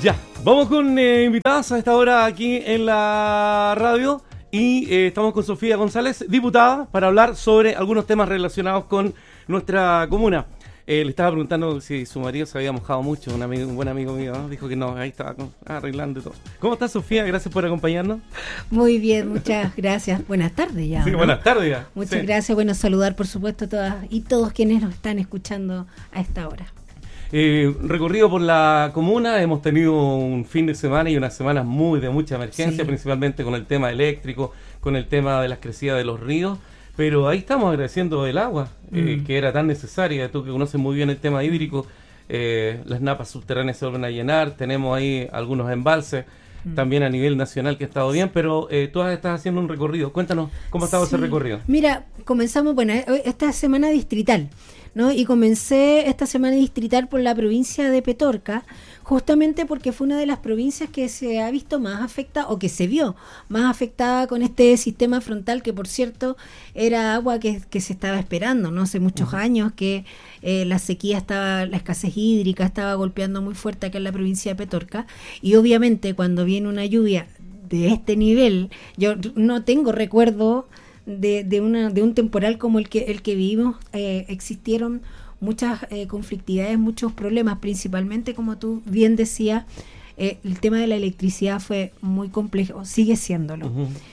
Ya, vamos con invitadas a esta hora aquí en la radio y estamos con Sofía González, diputada, para hablar sobre algunos temas relacionados con nuestra comuna. Le estaba preguntando si su marido se había mojado mucho, un buen amigo mío, ¿no? Dijo que no, ahí estaba arreglando y todo. ¿Cómo estás, Sofía? Gracias por acompañarnos. Muy bien, muchas gracias. Buenas tardes ya. Sí, ¿no? buenas tardes ya. Muchas Sí. gracias. Bueno, saludar por supuesto a todas y todos quienes nos están escuchando a esta hora. Recorrido por la comuna, hemos tenido un fin de semana y unas semanas de mucha emergencia, Sí. principalmente con el tema eléctrico, con el tema de las crecidas de los ríos, pero ahí estamos agradeciendo el agua, que era tan necesaria. Tú que conoces muy bien el tema hídrico, las napas subterráneas se vuelven a llenar, tenemos ahí algunos embalses, también a nivel nacional que ha estado bien, pero tú estás haciendo un recorrido. Cuéntanos cómo ha estado ese recorrido. Mira, comenzamos, bueno, esta semana distrital, ¿no? Y comencé esta semana distrital por la provincia de Petorca, justamente porque fue una de las provincias que se ha visto más afectada, o que se vio más afectada con este sistema frontal, que por cierto era agua que se estaba esperando, ¿no? Hace muchos años que la sequía estaba, la escasez hídrica estaba golpeando muy fuerte acá en la provincia de Petorca, y obviamente cuando viene una lluvia de este nivel, yo no tengo recuerdo de un temporal como el que vivimos. Existieron muchas conflictividades, muchos problemas, principalmente, como tú bien decías, el tema de la electricidad fue muy complejo, sigue siéndolo.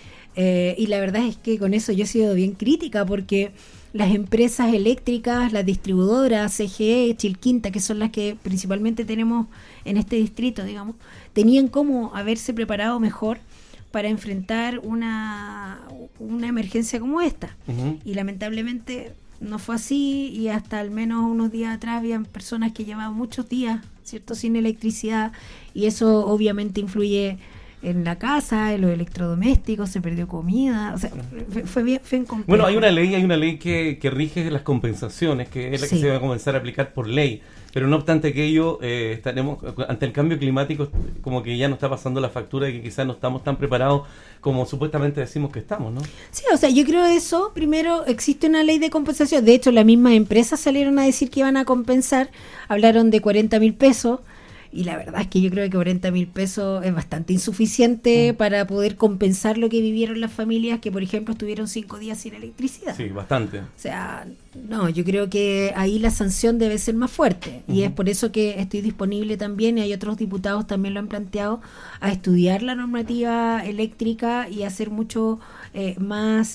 Y la verdad es que con eso yo he sido bien crítica, porque las empresas eléctricas, las distribuidoras, CGE, Chilquinta, que son las que principalmente tenemos en este distrito, digamos, tenían como haberse preparado mejor para enfrentar una emergencia como esta. Y lamentablemente no fue así, y hasta al menos unos días atrás habían personas que llevaban muchos días, ¿cierto?, sin electricidad, y eso obviamente influye en la casa, en los electrodomésticos, se perdió comida, o sea, fue bien complejo. Bueno, hay una ley que rige las compensaciones, que es la que se va a comenzar a aplicar por ley, pero no obstante aquello, estaremos ante el cambio climático, como que ya nos está pasando la factura de que quizás no estamos tan preparados como supuestamente decimos que estamos, ¿no? Sí, o sea, yo creo eso. Primero, existe una ley de compensación. De hecho, las mismas empresas salieron a decir que iban a compensar, hablaron de 40.000 pesos. Y la verdad es que yo creo que 40.000 pesos es bastante insuficiente para poder compensar lo que vivieron las familias que, por ejemplo, estuvieron 5 días sin electricidad. Sí, bastante. O sea, no, yo creo que ahí la sanción debe ser más fuerte. Y es por eso que estoy disponible también, y hay otros diputados también lo han planteado, a estudiar la normativa eléctrica y hacer mucho más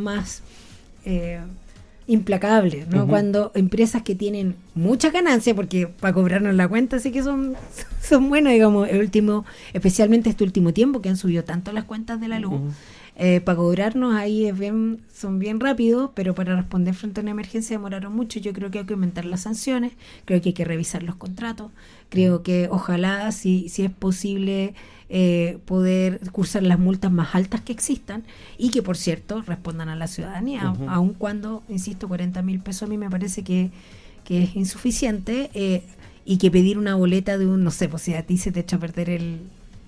implacable, ¿no? Cuando empresas que tienen mucha ganancia, porque para cobrarnos la cuenta sí que son buenos, digamos, especialmente este último tiempo que han subido tanto las cuentas de la luz, para cobrarnos ahí son bien rápidos, pero para responder frente a una emergencia demoraron mucho. Yo creo que hay que aumentar las sanciones, creo que hay que revisar los contratos, creo que ojalá, si es posible, poder cursar las multas más altas que existan, y que, por cierto, respondan a la ciudadanía, aun cuando, insisto, 40.000 pesos a mí me parece que es insuficiente, y que pedir una boleta de no sé, pues si a ti se te echa a perder el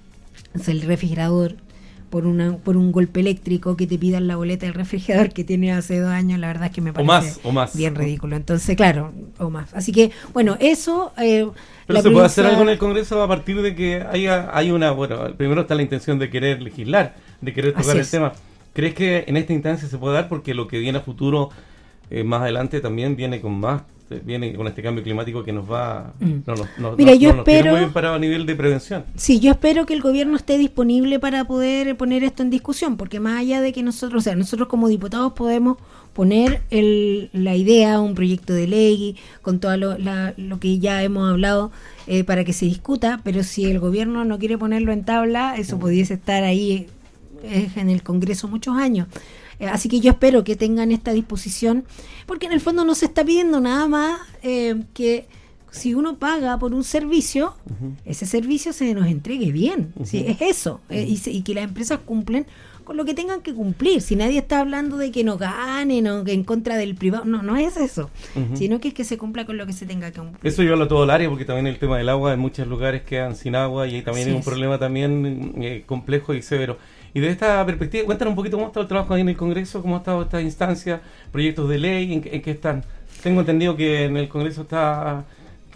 refrigerador por un golpe eléctrico, que te pidan la boleta del refrigerador que tiene hace 2 años, la verdad es que me parece o más. bien ridículo. Entonces, claro, o más. Así que, bueno, eso... Pero se puede hacer algo en el Congreso a partir de que hay una... Bueno, primero está la intención de querer legislar, de querer tocar el tema. ¿Crees que en esta instancia se puede dar? Porque lo que viene a futuro, más adelante, también viene con este cambio climático que nos va... Mira, yo nos tiene espero... muy bien parado a nivel de prevención. Sí, yo espero que el gobierno esté disponible para poder poner esto en discusión, porque más allá de que nosotros como diputados podemos poner la idea, un proyecto de ley, con todo lo que ya hemos hablado, para que se discuta, pero si el gobierno no quiere ponerlo en tabla, eso pudiese estar ahí en el Congreso muchos años. Así que yo espero que tengan esta disposición, porque en el fondo no se está pidiendo nada más que si uno paga por un servicio, ese servicio se nos entregue bien. ¿Sí? Es eso, y que las empresas cumplen con lo que tengan que cumplir. Si nadie está hablando de que no ganen o que en contra del privado, no es eso, sino que es que se cumpla con lo que se tenga que cumplir. Eso lleva a todo el área, porque también el tema del agua, en muchos lugares quedan sin agua, y ahí también hay un problema también complejo y severo. Y de esta perspectiva, cuéntanos un poquito cómo ha estado el trabajo ahí en el Congreso, cómo ha estado esta instancia, proyectos de ley, en qué están. Tengo entendido que en el Congreso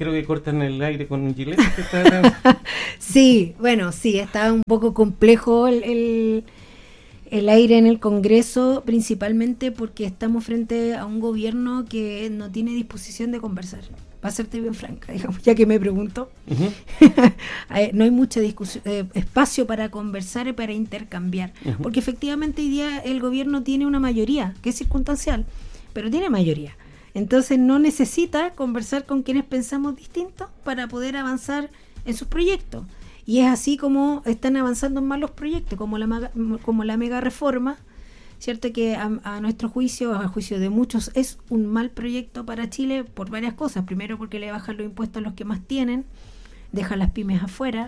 creo que cortan el aire con un gilet. Sí, bueno, sí, está un poco complejo el aire en el Congreso, principalmente porque estamos frente a un gobierno que no tiene disposición de conversar. Para serte bien franca, digamos, ya que me pregunto. No hay mucha espacio para conversar y para intercambiar. Porque efectivamente hoy día el gobierno tiene una mayoría, que es circunstancial, pero tiene mayoría. Entonces no necesita conversar con quienes pensamos distintos para poder avanzar en sus proyectos. Y es así como están avanzando más los proyectos, como la mega reforma, ¿cierto? Que a nuestro juicio, a juicio de muchos, es un mal proyecto para Chile por varias cosas. Primero, porque le bajan los impuestos a los que más tienen, deja las pymes afuera,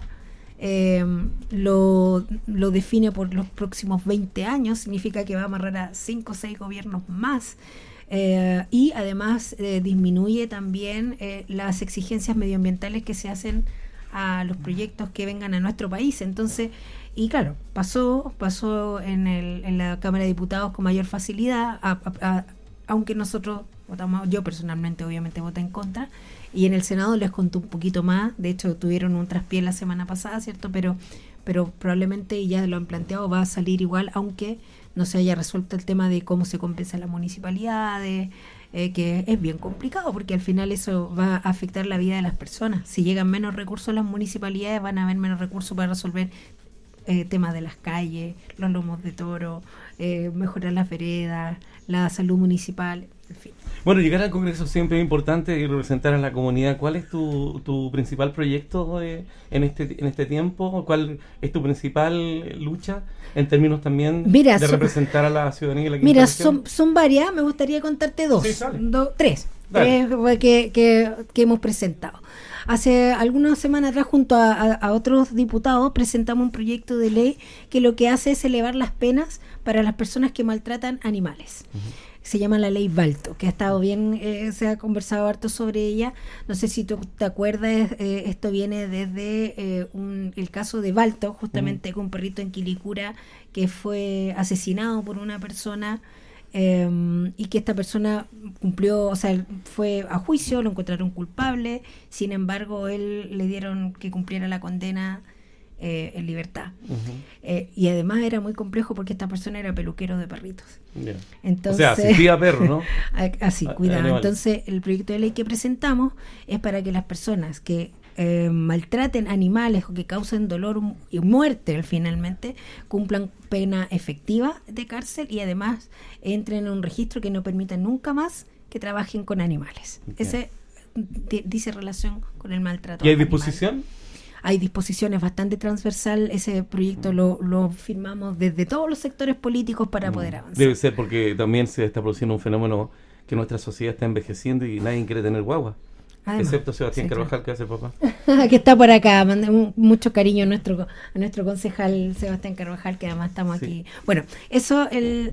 lo define por los próximos 20 años, significa que va a amarrar a 5 o 6 gobiernos más. Y además disminuye también las exigencias medioambientales que se hacen a los proyectos que vengan a nuestro país. Entonces, y claro, pasó en la Cámara de Diputados con mayor facilidad, aunque nosotros votamos, yo personalmente obviamente voté en contra, y en el Senado les contó un poquito más. De hecho tuvieron un traspié la semana pasada, ¿cierto? Pero probablemente, y ya lo han planteado, va a salir igual, aunque no se haya resuelto el tema de cómo se compensa las municipalidades, que es bien complicado, porque al final eso va a afectar la vida de las personas. Si llegan menos recursos a las municipalidades, van a haber menos recursos para resolver temas de las calles, los lomos de toro, mejorar las veredas, la salud municipal, en fin. Bueno, llegar al Congreso siempre es importante y representar a la comunidad. ¿Cuál es tu principal proyecto en este tiempo? ¿Cuál es tu principal lucha en términos también de representar a la ciudadanía de la quinta región? Son varias. Me gustaría contarte tres que hemos presentado. Hace algunas semanas atrás, junto a otros diputados, presentamos un proyecto de ley que lo que hace es elevar las penas para las personas que maltratan animales. Se llama la ley Balto, que ha estado bien, se ha conversado harto sobre ella. No sé si tú te acuerdas, esto viene desde el caso de Balto, justamente con un perrito en Quilicura que fue asesinado por una persona, y que esta persona cumplió, o sea, fue a juicio, lo encontraron culpable, sin embargo él le dieron que cumpliera la condena en libertad. Y además era muy complejo porque esta persona era peluquero de perritos. Entonces, o sea, asistía a perros, ¿no? Así, cuidado. Entonces el proyecto de ley que presentamos es para que las personas que maltraten animales o que causen dolor y muerte finalmente cumplan pena efectiva de cárcel y además entren en un registro que no permita nunca más que trabajen con animales. Ese dice relación con el maltrato. ¿Y hay disposición? Hay disposiciones bastante transversal. Ese proyecto lo firmamos desde todos los sectores políticos para poder avanzar. Debe ser porque también se está produciendo un fenómeno que nuestra sociedad está envejeciendo y nadie quiere tener guagua. Además, excepto Sebastián Carvajal, que hace papá. Que está por acá. Mandé mucho cariño a nuestro concejal Sebastián Carvajal, que además estamos aquí. Bueno, eso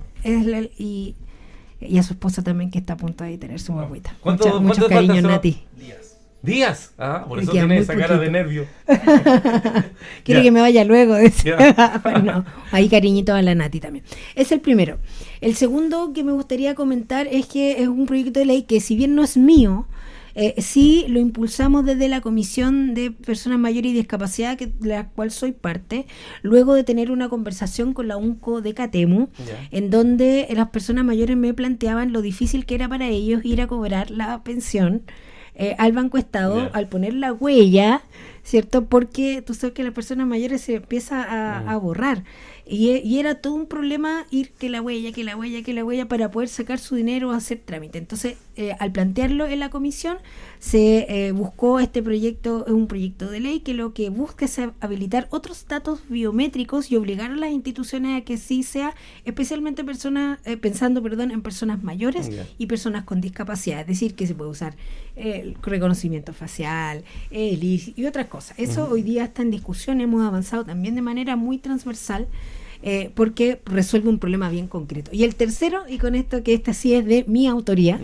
y a su esposa también, que está a punto de tener su guaguita. Mucho cariño, Nati. ¿Días? Por eso tiene esa cara de nervio. Quiere que me vaya luego. No, ahí cariñito a la Nati también. Es el primero. El segundo que me gustaría comentar es que es un proyecto de ley que, si bien no es mío, sí lo impulsamos desde la Comisión de Personas Mayores y Discapacidad, de la cual soy parte, luego de tener una conversación con la UNCO de Catemu, en donde las personas mayores me planteaban lo difícil que era para ellos ir a cobrar la pensión al Banco Estado, al poner la huella, ¿cierto? Porque tú sabes que las personas mayores se empieza a borrar. Y era todo un problema ir que la huella para poder sacar su dinero o hacer trámite. Entonces, al plantearlo en la comisión, se buscó este proyecto, un proyecto de ley que lo que busca es habilitar otros datos biométricos y obligar a las instituciones a que sí sea, especialmente pensando en personas mayores y personas con discapacidad. Es decir, que se puede usar el reconocimiento facial, el iris y otras cosas. Eso hoy día está en discusión, hemos avanzado también de manera muy transversal, porque resuelve un problema bien concreto. Y el tercero, y con esto que esta sí es de mi autoría,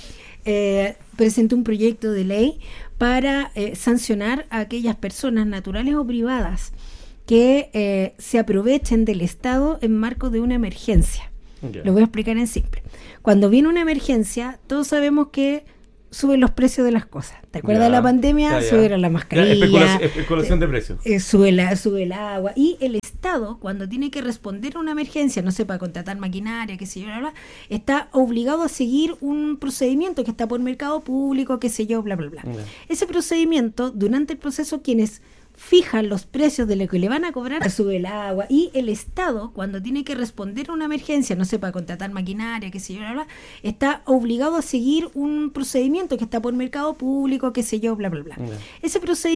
presenté un proyecto de ley para sancionar a aquellas personas naturales o privadas que se aprovechen del Estado en marco de una emergencia. Lo voy a explicar en simple. Cuando viene una emergencia, todos sabemos que suben los precios de las cosas. ¿Te acuerdas de la pandemia? Subieron la mascarilla. Especulación de precios. Sube el agua. Y el Estado, cuando tiene que responder a una emergencia, no sé, para contratar maquinaria, qué sé yo, bla, bla, está obligado a seguir un procedimiento que está por mercado público, qué sé yo, bla, bla, bla. Ese procedimiento, durante el proceso, quienes fijan los precios de lo que le van a cobrar, sube el agua, y el Estado, cuando tiene que responder a una emergencia, no sé, para contratar maquinaria, qué sé yo, bla, bla, está obligado a seguir un procedimiento que está por mercado público, qué sé yo, bla, bla, bla. Ese procedimiento